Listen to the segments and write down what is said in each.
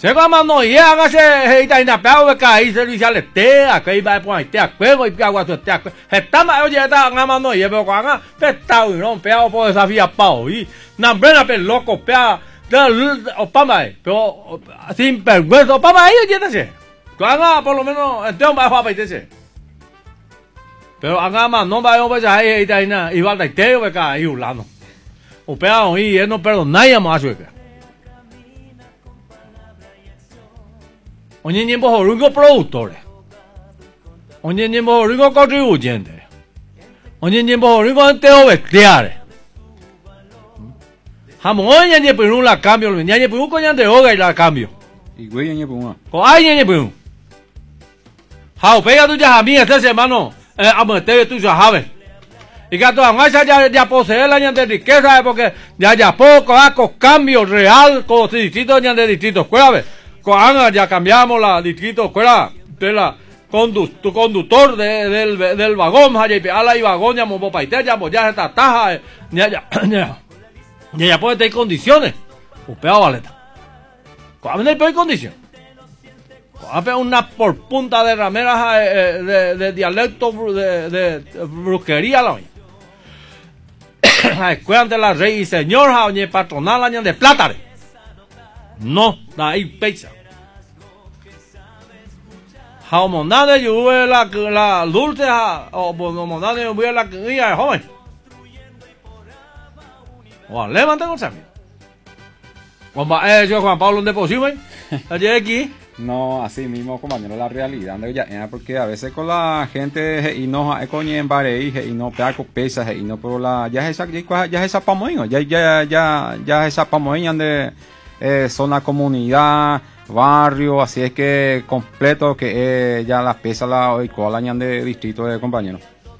제가 만노 이해하가세 해이다 이나 배우가 이설이샬레 때야 거의 말포한 때야 그거 입가와서 때야 했다마 어제다 가만노 예보광아 배따우로 배워보 사피아 빠오이 남브레나 배 로코 배야 오빠마이 pero sin vergüenza o빠마이 어제다세 광아 por lo menos entonces va a paitese pero agama no va a ver ahí ida ina igual de teo beca iulano o peao y no perdonaya más sueca 언제님 뭐 그거 프로우터래 언제님 뭐 그거 가지고 오젠데 언제님 뭐 그거 때오에 때아래 한번 언제님 부르라 cambio ñañe buun ko ñande oga la cambio y güey ñañe buun ko ay ñañe buun hao pega tu ya mi ese hermano amo te tu ya have y gato angasa ya posee la ñande riqueza porque ya poco hago cambio real con distrito ñande distrito cuave ya cambiamos la distrito escuela de la tu conductor del vagón ala y vagón ya mo paite ya ya está taja ya puede tener condiciones upea valeta cuando no hay condición cuando una por punta de rameras de dialecto de brujería la escuela de la rey y señor ja patronal año de plata no da ahí pesa hao monada yo la dulce o monada yo voy a la guía joven o levanta con sabio yo Juan Pablo de posible allí aquí no así mismo compañero la realidad porque a veces con la gente y no coñe en bare y no peaco pesa y no por la ya esa pamoño ya esa pamoña de zona comunidad barrio, así es que completo que ya las pesas la igual añan de distrito de compañeros.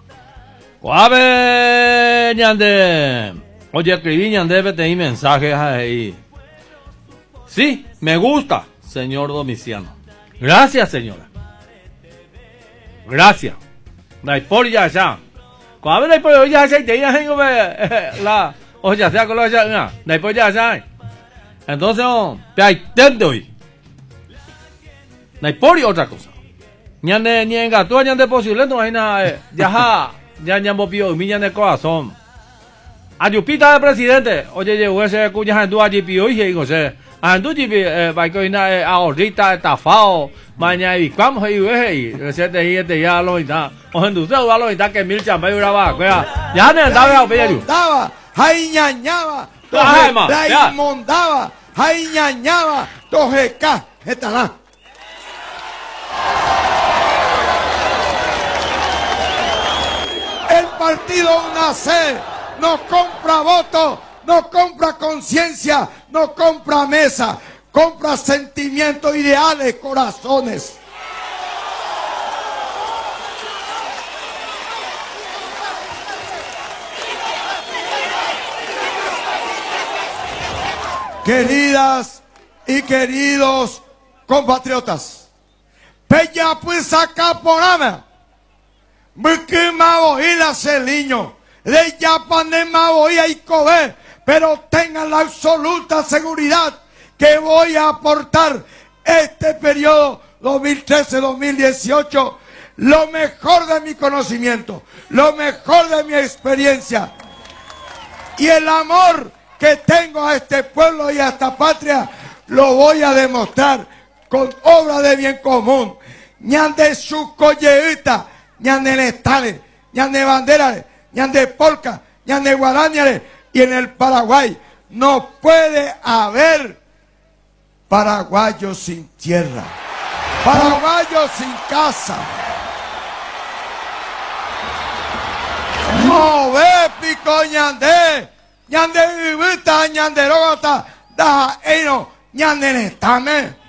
Guave ñande. Oye, escribí ñande te mensajes ahí. Sí, me gusta, señor Domiciano. Gracias, señora. Gracias. Por ya ya. Guave por ya ya te la oye, sea con la ya. Por ya ya. Entonces, te hay hoy. No hay por otra cosa. Ñande ñenga, tú ñande posible, no hay nada. Ya ñambo pío, mi ñande corazón. Ayupita de presidente, oye, llegó ese cuya andu allí pío y digo, andu allí va a ahorita estafado, mañana y cuamos y ese te ya lo está. O en tu se va lo está que mil chamba y brava, ya ne andaba a pedir. Mondaba, hay ñañaba, mondaba, hay ñañaba, tojeca, estará. El partido UNACE no compra votos, no compra conciencia, no compra mesa, compra sentimientos, ideales, corazones. Queridas y queridos compatriotas, Peña pues sacar por ama. Porque me voy a Celiño, de Yapanema voy a Icobé, pero tengan la absoluta seguridad que voy a aportar este periodo 2013-2018 lo mejor de mi conocimiento, lo mejor de mi experiencia y el amor que tengo a este pueblo y a esta patria lo voy a demostrar con obra de bien común. Ñande su colleita, ñande nestales, ñande banderas, ñande polca, ñande guarañales, y en el Paraguay no puede haber paraguayos sin tierra, paraguayos sin casa. No ve pico ñande, ñande vivita, ñande rogata, da eno, ñande nestame.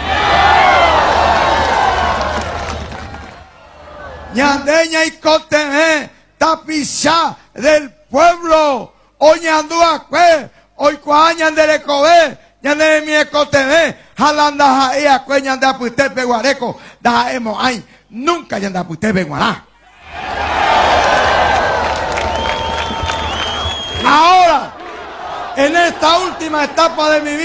Ñandeña y Coteme, tapiza del pueblo, oñandúa cue, hoy cuañan de Lecobé, ñande mi Coteme, jalanda jaea cue, ñanda putepe guareco, da emo ay, nunca ñanda putepe guará. Ahora, en esta última etapa de mi vida,